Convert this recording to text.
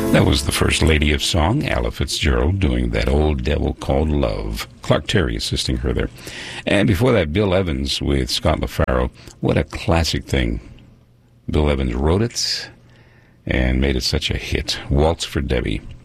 That was the First Lady of Song, Ella Fitzgerald, doing That Old Devil Called Love. Clark Terry assisting her there. And before that, Bill Evans with Scott LaFaro. What a classic thing. Bill Evans wrote it and made it such a hit. Waltz for Debbie.